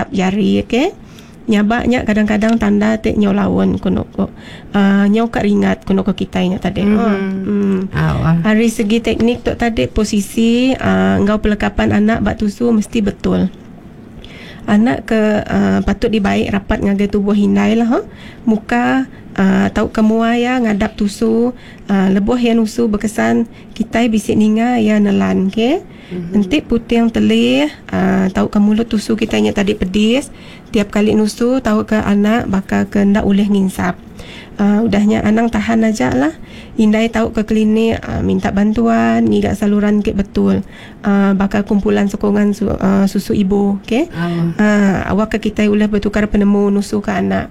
ngisap jari, okey. Nyabaknya kadang-kadang tanda tek nyau lawan kono ko. Nyau kat ringat kono ko kitanya tadi. Hari segi teknik tok tadi posisi ngau pelekapan anak bak tusu mesti betul. Anak patut dibaik rapat ngagai tubuh hindai lah. Muka tahu kemua ya ngadap tusu, lebuh yang nusu berkesan kita bisik ninga ya nelan ke. Nanti putih yang telih, tahu ke mulut tusu kita nya tadi pedis. Tiap kali nusu tahu ke anak bakal ke ndak boleh nginsap. Udahnya anang tahan aja lah. Indai tahu ke klinik minta bantuan ngigak saluran ke betul. Bakal kumpulan sokongan susu ibu, okey. Awak ke kita boleh bertukar penemu nusu ke anak.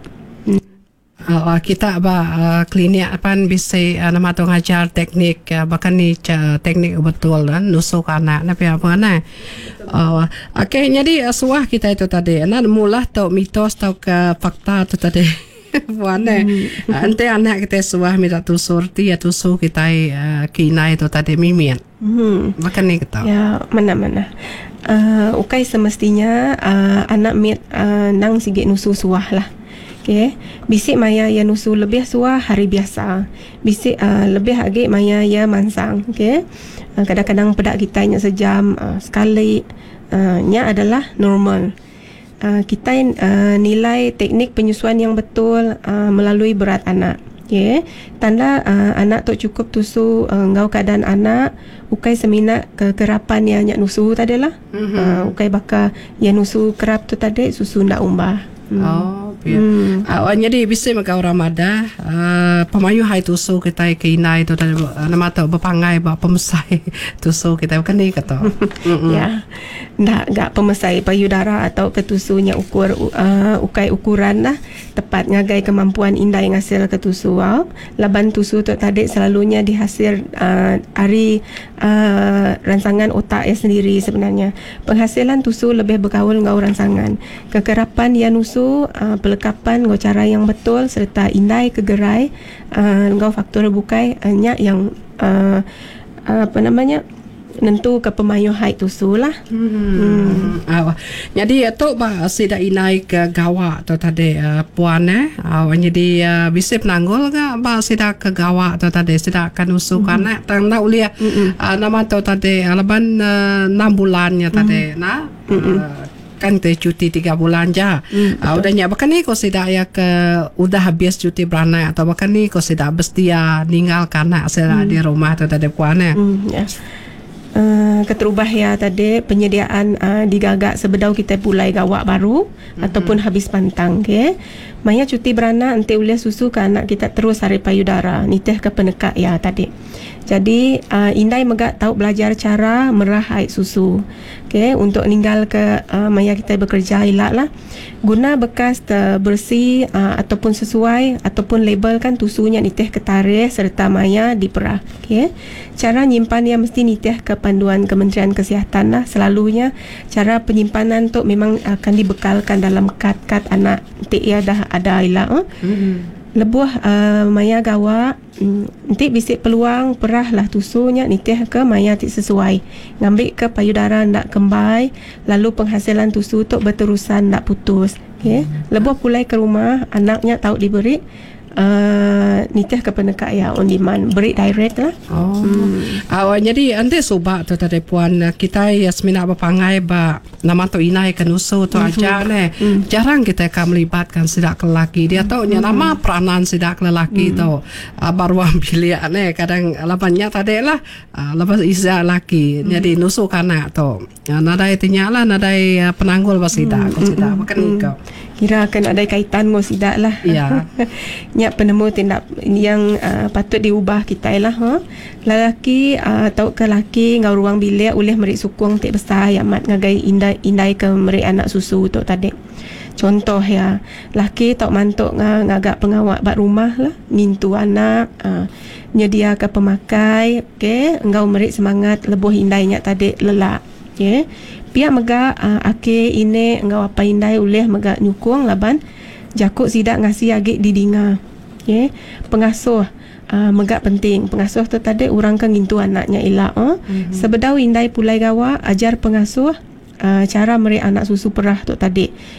Kita klinik apan bisa nama tu ngajar teknik bahkan ni teknik betul nusuk anak napi apa na. Okey, jadi suah kita itu tadi anak mula tau mitos tau ke fakta tu tadi. Buane ante anak kita suah minta tusurti ya tusu kita kina itu tadi mimian. Bahkan ni kita. Ya, mana-mana. Ukai semestinya anak mit nang sigit nusu suah lah. Okay. Bisik maya ya nusu lebih suah hari biasa. Bisik lebih agak maya ya mansang. Okay. Kadang-kadang pedak kita nya sejam sekali nya adalah normal. Kita nilai teknik penyusuan yang betul melalui berat anak. Okay. Tanda anak tu cukup tusu ngau keadaan anak ukai seminat kekerapan yang nyak nusu tadi lah. Ukai bakal yang nusu kerap tu tadi susu ndak umbah. Jadi bisa mereka orang mada pemayu hai tusu kita kena itu nama tu berpangai pemesai tusu kita bukan ni kata. Ya, nggak pemesai payudara atau ketusunya ukai ukuran lah tepat ngagai kemampuan indai ngasil ketusu. Laban tusu tu tadi selalunya dihasil dari rangsangan otak sendiri sebenarnya. Penghasilan tusu lebih berkaul ngau rangsangan. Kekerapan yang nusu pelekapan ngau cara yang betul serta indai kegerai ngau faktor bukai nyak yang nentu ke pemayu haid tusu lah. Jadi itu sida inai ke gawa tu tadi puan jadi bisa penanggul ke sida ke gawa tu tadi sida akan usuk anak tang nak ulia nama tu tadi leban 6 bulannya tadi kan te cuti 3 bulan je. Udahnya bahkan ni kau sida ya ke udah habis cuti beranak atau bahkan ni kau sida bestia ninggal kanak sida di rumah tu tadi puan keterubah ya tadi penyediaan digagak sebedau kita pulai gawak baru ataupun habis pantang ke. Maya cuti beranak nanti ulia susu ke anak kita terus hari payudara nitih ke penekak ya tadi. Jadi indai megak tahu belajar cara merah air susu. Okay, untuk ninggal ke maya kita bekerja elak lah. Guna bekas bersih ataupun sesuai ataupun label kan tusunya nitih ke tarikh serta maya diperah. Okay. Cara nyimpan yang mesti nitih ke panduan Kementerian Kesihatan lah. Selalunya cara penyimpanan tu memang akan dibekalkan dalam kad-kad anak. Nanti ia dah ada elak. Lebuh maya gawa nanti bisik peluang perah lah tusunya nitih ke maya tik sesuai ngambil ke payudara ndak kembai lalu penghasilan tusu tu berterusan ndak putus. Okay. Lebuh pulai ke rumah anaknya tahu diberi nitih ke penekak ya on demand beri direct lah. Jadi ante subak tu tadi puan kita Yasmina berpangai nama tu inai kenusu tu aja jarang kita akan melibatkan sidak lelaki dia tahu nama peranan sidak lelaki tu baru ambil kadang lapannya tadi lah lepas isa lelaki jadi nusu kanak tu nadai tinyalah nadai penanggul basidak makan kau kira akan ada kaitan ngos sidak lah. Ya. Nyak penemu tindak yang patut diubah kita lah. Lelaki atau ke lelaki ngau ruang bilik boleh merik sukung tik besar amat ngagai indai ke merik anak susu tu tadi. Contoh ya, lelaki tak mantuk ngagak pengawak bak rumah lah, mintu anak, nyedia ke pemakai, okay, ngau merik semangat lebuh indainya tadi lelak. Okay. Pihak megak ake ini ngau apa indai uleh megak nyukung laban jakuk sidak ngasih agik didinga. Okay. Pengasuh megak penting. Pengasuh tu tadi orang kan ngintu anaknya elak. Sebedau indai pulai gawa ajar pengasuh cara merik anak susu perah tu tadi.